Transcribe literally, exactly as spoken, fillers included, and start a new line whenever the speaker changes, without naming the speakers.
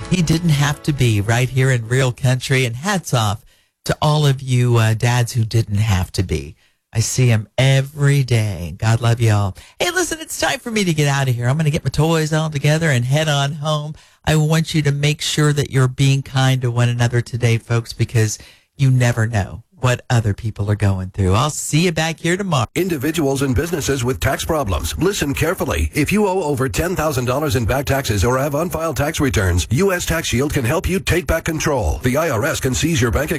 He didn't have to be right here in real country. And hats off to all of you uh, dads who didn't have to be. I see him every day. God love you all. Hey, listen, it's time for me to get out of here. I'm going to get my toys all together and head on home. I want you to make sure that you're being kind to one another today, folks, because you never know what other people are going through. I'll see you back here tomorrow.
Individuals and businesses with tax problems, listen carefully. If you owe over ten thousand dollars in back taxes or have unfiled tax returns, U S Tax Shield can help you take back control. The I R S can seize your bank account